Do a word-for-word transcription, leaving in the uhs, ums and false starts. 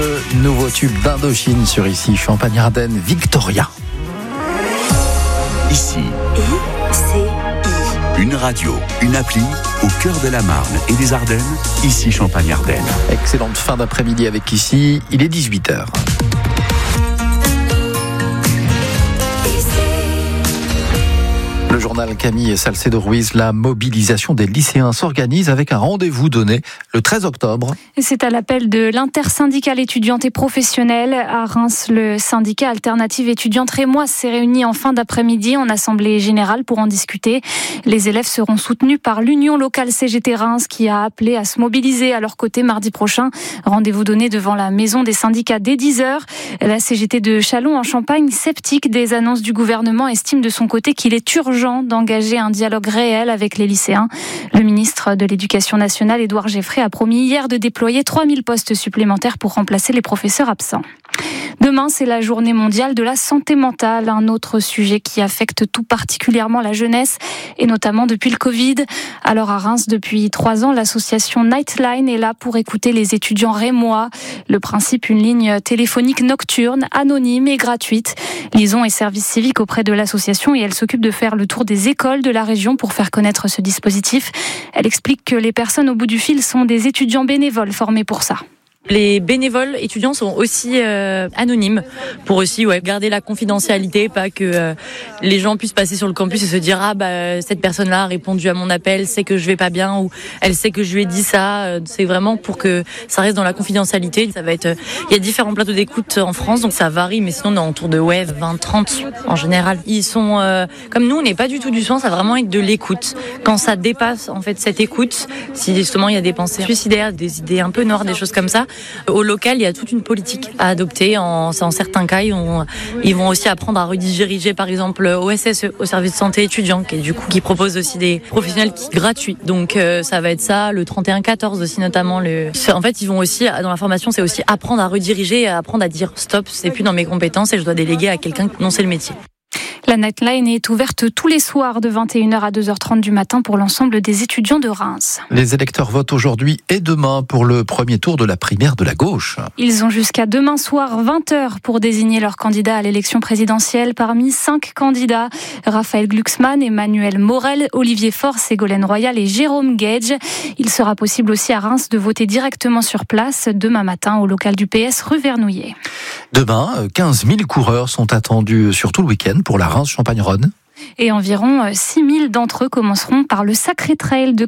Le nouveau tube d'Indochine sur Ici Champagne-Ardenne, Victoria. Ici, I C I. une radio, une appli au cœur de la Marne et des Ardennes. Ici Champagne-Ardenne. Excellente fin d'après-midi avec Ici, il est dix-huit heures. Le journal Camille Salcedo-Ruiz, la mobilisation des lycéens s'organise avec un rendez-vous donné le treize octobre. C'est à l'appel de l'intersyndicale étudiante et professionnelle. À Reims, le syndicat Alternative étudiante rémoise s'est réuni en fin d'après-midi en assemblée générale pour en discuter. Les élèves seront soutenus par l'Union locale C G T Reims qui a appelé à se mobiliser à leur côté mardi prochain. Rendez-vous donné devant la maison des syndicats dès dix heures. La C G T de Châlons en Champagne, sceptique des annonces du gouvernement, estime de son côté qu'il est urgent d'engager un dialogue réel avec les lycéens. Le ministre de l'Éducation nationale, Édouard Geffray, a promis hier de déployer trois mille postes supplémentaires pour remplacer les professeurs absents. Demain, c'est la journée mondiale de la santé mentale, un autre sujet qui affecte tout particulièrement la jeunesse, et notamment depuis le Covid. Alors à Reims, depuis trois ans, l'association Nightline est là pour écouter les étudiants rémois. Le principe, une ligne téléphonique nocturne, anonyme et gratuite. Lison est service civique auprès de l'association et elle s'occupe de faire le tour des écoles de la région pour faire connaître ce dispositif. Elle explique que les personnes au bout du fil sont des étudiants bénévoles formés pour ça. Les bénévoles étudiants sont aussi euh, anonymes pour aussi ouais, garder la confidentialité, pas que euh, les gens puissent passer sur le campus et se dire ah bah cette personne-là a répondu à mon appel, sait que je vais pas bien ou elle sait que je lui ai dit ça. C'est vraiment pour que ça reste dans la confidentialité. Ça va être, il y a différents plateaux d'écoute en France, donc ça varie, mais sinon on est autour de ouais vingt trente en général. Ils sont euh, comme nous, on n'est pas du tout du soin, ça va vraiment être de l'écoute. Quand ça dépasse en fait cette écoute, si justement il y a des pensées suicidaires, des idées un peu noires, des choses comme ça. Au local, il y a toute une politique à adopter. En, en certains cas, ils vont, ils vont aussi apprendre à rediriger, par exemple, au S S E, au service de santé étudiant, qui, du coup, qui propose aussi des professionnels qui, gratuits. Donc, euh, ça va être ça, le trente et un quatorze aussi, notamment. Le... En fait, ils vont aussi, dans la formation, c'est aussi apprendre à rediriger, apprendre à dire stop, c'est plus dans mes compétences et je dois déléguer à quelqu'un dont c'est le métier. La Nightline est ouverte tous les soirs de vingt et une heures à deux heures trente du matin pour l'ensemble des étudiants de Reims. Les électeurs votent aujourd'hui et demain pour le premier tour de la primaire de la gauche. Ils ont jusqu'à demain soir vingt heures pour désigner leur candidat à l'élection présidentielle. Parmi cinq candidats, Raphaël Glucksmann, Emmanuel Morel, Olivier Faure, Ségolène Royal et Jérôme Gage. Il sera possible aussi à Reims de voter directement sur place demain matin au local du P S rue Vernouillet. Demain, quinze mille coureurs sont attendus sur tout le week-end pour la Reims Champagne-Ardenne. Et environ six mille d'entre eux commenceront par le Sacré Trail de